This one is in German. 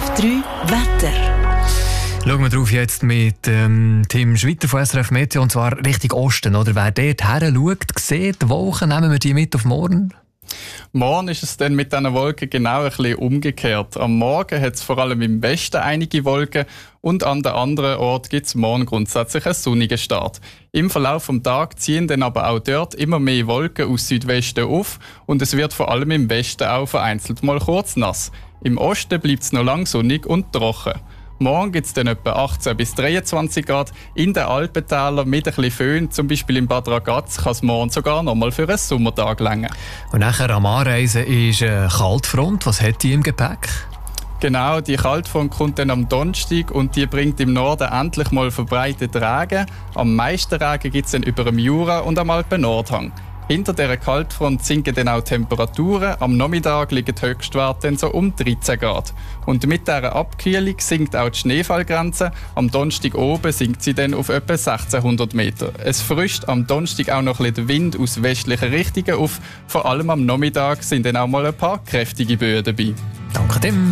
SRF 3 Wetter. Schauen wir drauf jetzt mit Tim Schwitter von SRF Meteo, und zwar Richtung Osten. Oder? Wer dort her schaut, sieht die Wolken, nehmen wir die mit auf morgen? Morgen ist es dann mit diesen Wolken genau ein bisschen umgekehrt. Am Morgen hat es vor allem im Westen einige Wolken und an den anderen Orten gibt es morgen grundsätzlich einen sonnigen Start. Im Verlauf des Tages ziehen dann aber auch dort immer mehr Wolken aus Südwesten auf und es wird vor allem im Westen auch vereinzelt mal kurz nass. Im Osten bleibt es noch lang sonnig und trocken. Morgen gibt es dann etwa 18 bis 23 Grad. In den Alpentälern mit ein bisschen Föhn, zum Beispiel in Bad Ragaz, kann es morgen sogar noch mal für einen Sommertag reichen. Und nachher am Anreisen ist eine Kaltfront. Was hat die im Gepäck? Genau, die Kaltfront kommt dann am Donnerstag und die bringt im Norden endlich mal verbreitet Regen. Am meisten Regen gibt es dann über dem Jura und am Alpen-Nordhang. Hinter dieser Kaltfront sinken dann auch die Temperaturen. Am Nachmittag liegen die Höchstwerte dann so um 13 Grad. Und mit dieser Abkühlung sinkt auch die Schneefallgrenze. Am Donnerstag oben sinkt sie dann auf etwa 1600 Meter. Es frischt am Donnerstag auch noch ein bisschen der Wind aus westlichen Richtungen auf. Vor allem am Nachmittag sind dann auch mal ein paar kräftige Böen dabei. Danke, Tim.